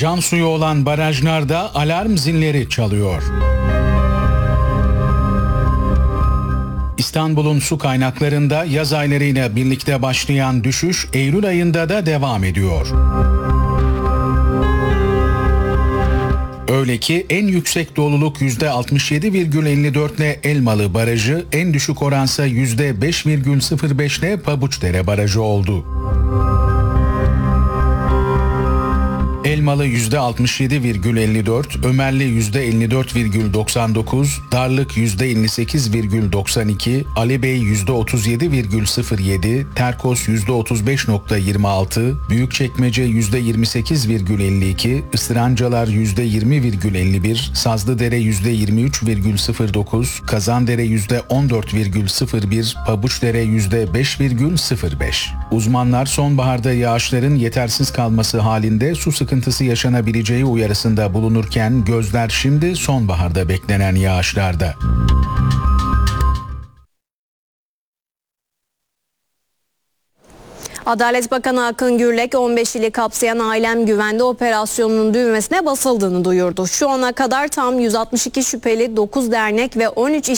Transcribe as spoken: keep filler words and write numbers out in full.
Can suyu olan barajlarda alarm zilleri çalıyor. İstanbul'un su kaynaklarında yaz aylarıyla birlikte başlayan düşüş Eylül ayında da devam ediyor. Öyle ki en yüksek doluluk yüzde altmış yedi virgül elli dört ile Elmalı Barajı, en düşük oransa yüzde beş virgül sıfır beş ile Pabuçdere Barajı oldu. Elmalı yüzde altmış yedi virgül elli dört, Ömerli yüzde elli dört virgül doksan dokuz, Darlık yüzde elli sekiz virgül doksan iki, Alibey yüzde otuz yedi virgül sıfır yedi, Terkos yüzde otuz beş virgül yirmi altı, Büyükçekmece yüzde yirmi sekiz virgül elli iki, Isırancalar yüzde yirmi virgül elli bir, Sazlıdere yüzde yirmi üç virgül sıfır dokuz, Kazandere yüzde on dört virgül sıfır bir, Pabuçdere yüzde beş virgül sıfır beş. Uzmanlar sonbaharda yağışların yetersiz kalması halinde su sıkıntısı yaşanabileceği uyarısında bulunurken gözler şimdi sonbaharda beklenen yağışlarda. Adalet Bakanı Akın Gürlek on beş ili kapsayan Ailem Güvende operasyonunun düğmesine basıldığını duyurdu. Şu ana kadar tam yüz altmış iki şüpheli, dokuz dernek ve on üç iş